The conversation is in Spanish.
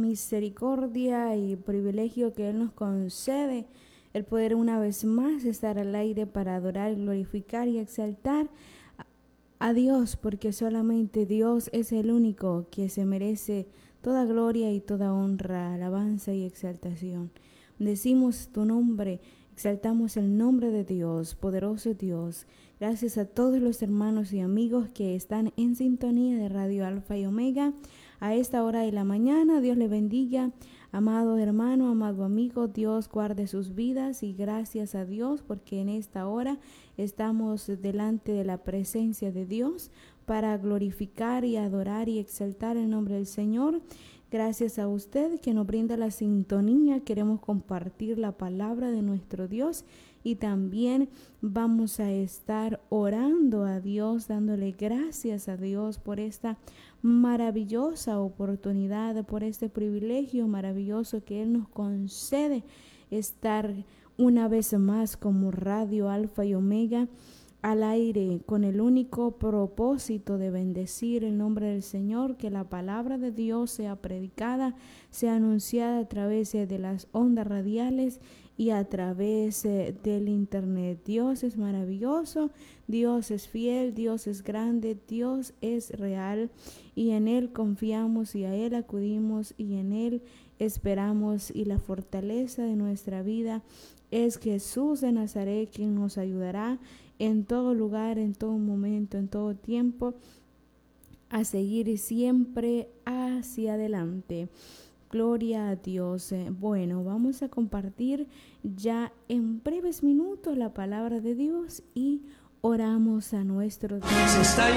misericordia y privilegio que Él nos concede, el poder una vez más estar al aire para adorar, glorificar y exaltar a Dios, porque solamente Dios es el único que se merece toda gloria y toda honra, alabanza y exaltación. Decimos tu nombre, exaltamos el nombre de Dios, poderoso Dios. Gracias a todos los hermanos y amigos que están en sintonía de Radio Alfa y Omega a esta hora de la mañana. Dios le bendiga, amado hermano, amado amigo. Dios guarde sus vidas y gracias a Dios porque en esta hora estamos delante de la presencia de Dios para glorificar y adorar y exaltar el nombre del Señor. Gracias a usted que nos brinda la sintonía. Queremos compartir la palabra de nuestro Dios y también vamos a estar orando a Dios, dándole gracias a Dios por esta maravillosa oportunidad, por este privilegio maravilloso que Él nos concede estar una vez más como Radio Alfa y Omega al aire con el único propósito de bendecir el nombre del Señor, que la palabra de Dios sea predicada, sea anunciada a través de las ondas radiales y a través del internet. Dios es maravilloso, Dios es fiel, Dios es grande, Dios es real y en Él confiamos y a Él acudimos y en Él esperamos, y la fortaleza de nuestra vida es Jesús de Nazaret, quien nos ayudará en todo lugar, en todo momento, en todo tiempo, a seguir siempre hacia adelante. Gloria a Dios. Bueno, vamos a compartir ya en breves minutos la palabra de Dios y oramos a nuestro Dios.